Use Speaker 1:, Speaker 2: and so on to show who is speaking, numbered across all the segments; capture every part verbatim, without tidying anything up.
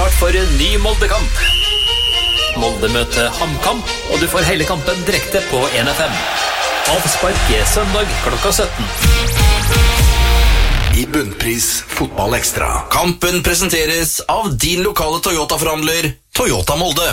Speaker 1: klart for en ny Molde-kamp. Molde møter HamKam, og du får hele kampen direkte på N F M. Avspark er søndag klokka sytten.
Speaker 2: I Bunnpris Fotball Ekstra. Kampen presenteres av din lokale Toyota-forhandler, Toyota Molde.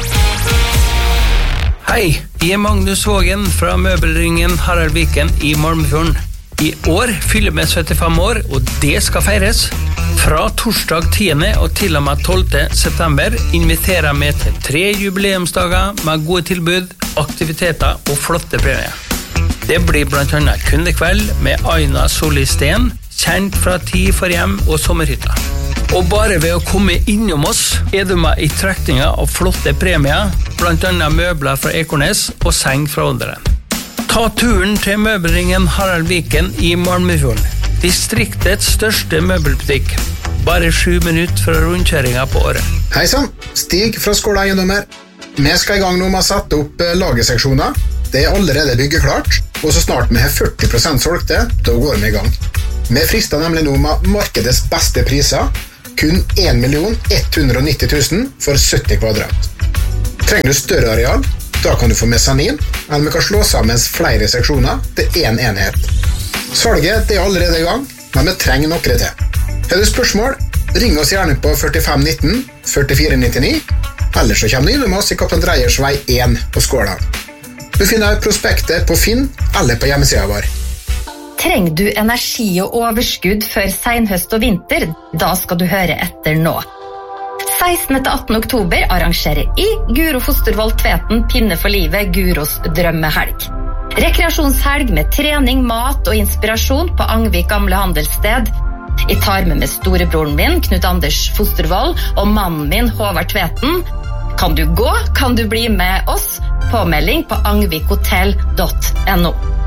Speaker 3: Hei, jeg er Magnus Vågen fra Møbelringen Harald Viken i Malmefjorden. I år fyller vi syttifem år, og det skal feires. Fra torsdag tiende og til og med tolvte september inviterer vi til tre jubileumsdager med gode tilbud, aktiviteter og flotte premier. Det blir blant annet kundekveld med Aina Solisten, kjent fra Tid for hjem og sommerhytta. Og bare ved å komme innom oss er du med i trekninga av flotte premier, blant annet møbler fra Ekornes og seng fra Ånderen. Ta turen til Møbelringen Harald Viken i Malmefjorden, distriktets største møbelbutikk. Bare sju minutter fra rundkjøringa på året.
Speaker 4: Hei sann, Stig fra Skåla eiendommer. Vi skal i gang nå med å sette opp lagerseksjoner. Det er allerede byggeklart, og så snart vi har førti prosent solgte, da går vi i gang. Vi frister nemlig nå med markedets beste priser, kun en million ett hundre og nitti tusen for sytti kvadrat. Trenger du større areal? Da kan du få mesanin, eller vi kan slå sammen flere seksjoner til en enhet. Salget er allerede i gang, men vi trenger noe til. Har du spørsmål? Ring oss gjerne på førtifem nitten førtifire nittini, eller så kommer du inn med oss i Kaptein Dreyers vei én på Skåla. Du finner prospektet på Finn eller på hjemmesiden vår.
Speaker 5: Trenger du energi og overskudd før senhøst og vinter? Da skal du høre etter nå. sekstende til attende oktober arrangerer I Guro Fostervold Tveten Pinne for livet Guros drømmehelg. Rekreasjonshelg med trening, mat og inspirasjon på Angvik gamle handelssted. Jeg tar med med storebroren min, Knut Anders Fostervold, og mannen min, Håvard Tveten. Kan du gå, kan du bli med oss? Påmelding på angvikhotell punktum no.